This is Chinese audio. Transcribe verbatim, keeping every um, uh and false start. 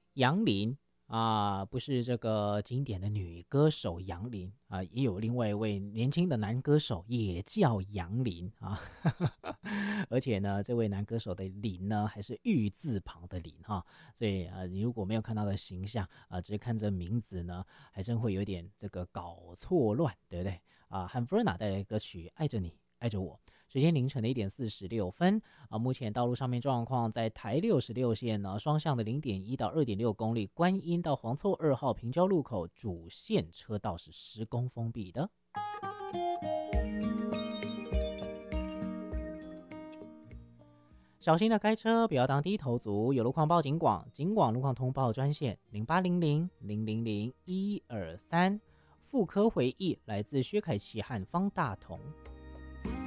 杨林啊，不是这个经典的女歌手杨林啊，也有另外一位年轻的男歌手也叫杨林啊，而且呢，这位男歌手的林呢还是玉字旁的林哈，所以啊，你如果没有看到的形象啊，只是看这名字呢，还真会有点这个搞错乱，对不对啊？和 Verna 带来的歌曲《爱着你，爱着我》。时间凌晨的一点四十六分啊，目前道路上面状况在台六十六线呢，双向的零点一到二点六公里，观音到黄厝二号平交路口主线车道是施工封闭的。小心的开车，不要当低头族。有路况报警广，警广路况通报专线零八零零零零零一二三。妇科回忆来自薛凯琪和方大同。